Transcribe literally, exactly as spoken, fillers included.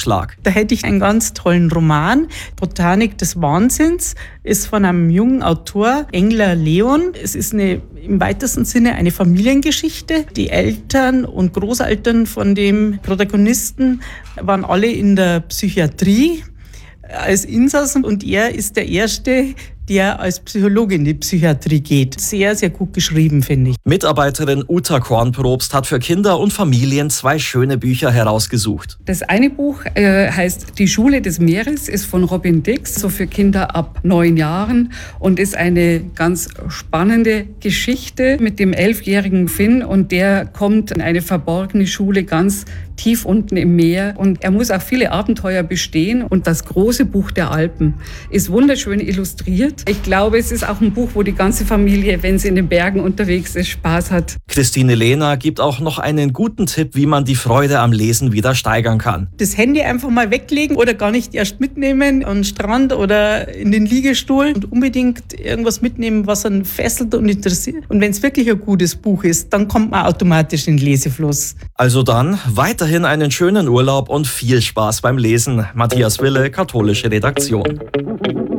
Ausschlag. Da hätte ich einen ganz tollen Roman. Botanik des Wahnsinns ist von einem jungen Autor, Engler Leon. Es ist eine, im weitesten Sinne eine Familiengeschichte. Die Eltern und Großeltern von dem Protagonisten waren alle in der Psychiatrie als Insassen und er ist der Erste, der als Psychologe in die Psychiatrie geht. Sehr, sehr gut geschrieben, finde ich. Mitarbeiterin Uta Kornprobst hat für Kinder und Familien zwei schöne Bücher herausgesucht. Das eine Buch äh, heißt Die Schule des Meeres, ist von Robin Dix, so für Kinder ab neun Jahren und ist eine ganz spannende Geschichte mit dem elfjährigen Finn und der kommt in eine verborgene Schule ganz tief unten im Meer und er muss auch viele Abenteuer bestehen und das große Buch der Alpen ist wunderschön illustriert. Ich glaube, es ist auch ein Buch, wo die ganze Familie, wenn sie in den Bergen unterwegs ist, Spaß hat. Christine Lehner gibt auch noch einen guten Tipp, wie man die Freude am Lesen wieder steigern kann. Das Handy einfach mal weglegen oder gar nicht erst mitnehmen an den Strand oder in den Liegestuhl und unbedingt irgendwas mitnehmen, was einen fesselt und interessiert. Und wenn es wirklich ein gutes Buch ist, dann kommt man automatisch in den Lesefluss. Also dann weiterhin einen schönen Urlaub und viel Spaß beim Lesen. Matthias Wille, Katholische Redaktion.